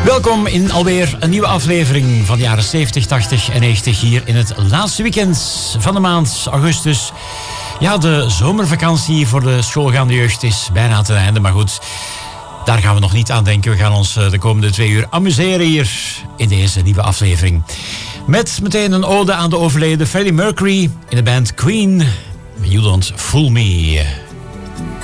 Welkom in alweer een nieuwe aflevering van de jaren 70, 80 en 90 hier in het laatste weekend van de maand augustus. Ja, de zomervakantie voor de schoolgaande jeugd is bijna ten einde, maar goed, daar gaan we nog niet aan denken. We gaan ons de komende 2 uur amuseren hier in deze nieuwe aflevering. Met meteen een ode aan de overleden Freddie Mercury in de band Queen. You Don't Fool Me.